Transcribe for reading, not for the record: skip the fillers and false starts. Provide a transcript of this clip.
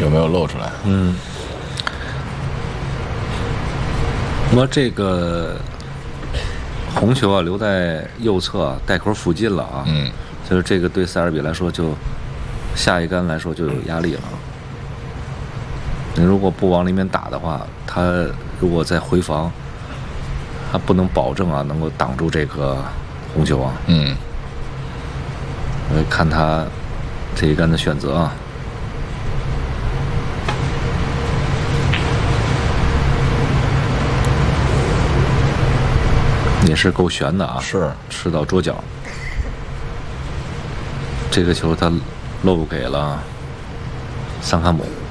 有没有露出来？ 那么这个红球啊留在右侧啊袋口附近了啊，就是这个对塞尔比来说就下一杆来说就有压力了。你如果不往里面打的话，他如果再回防，他不能保证啊能够挡住这个红球啊。看他这一杆的选择啊。也是够悬的啊， 是吃到桌角。这个球他漏给了桑卡姆。